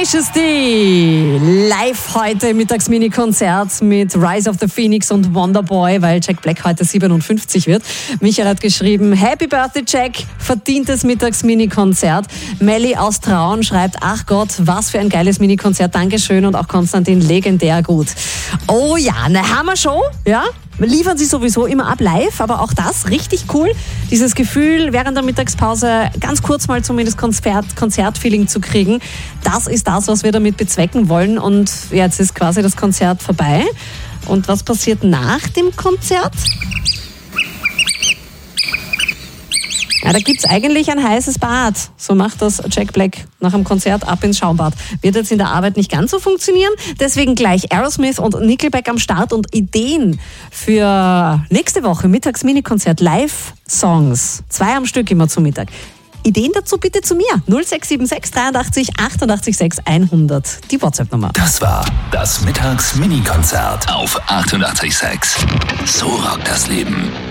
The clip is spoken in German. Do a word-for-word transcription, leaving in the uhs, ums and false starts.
Tenacious D. Live heute Mittags-Mini-Konzert mit Rise of the Phoenix und Wonderboy, weil Jack Black heute siebenundfünfzig wird. Michael hat geschrieben, Happy Birthday Jack, verdientes Mittags-Mini-Konzert. Melli aus Traun schreibt, ach Gott, was für ein geiles Mini-Konzert, Dankeschön. Und auch Konstantin, legendär gut. Oh ja, eine Hammer-Show, ja? Liefern sie sowieso immer ab live, aber auch das richtig cool. Dieses Gefühl, während der Mittagspause ganz kurz mal zumindest Konzert, Konzertfeeling zu kriegen, das ist das, was wir damit bezwecken wollen. Und jetzt ist quasi das Konzert vorbei. Und was passiert nach dem Konzert? Ja, da gibt's eigentlich ein heißes Bad. So macht das Jack Black nach dem Konzert, ab ins Schaumbad. Wird jetzt in der Arbeit nicht ganz so funktionieren. Deswegen gleich Aerosmith und Nickelback am Start und Ideen für nächste Woche. Mittags-Mini-Konzert, Live-Songs. Zwei am Stück immer zum Mittag. Ideen dazu bitte zu mir. null sechs sieben sechs dreiundachtzig achtundachtzig sechs hundert. Die WhatsApp-Nummer. Das war das Mittags-Mini-Konzert auf achtundachtzig Komma sechs. So rockt das Leben.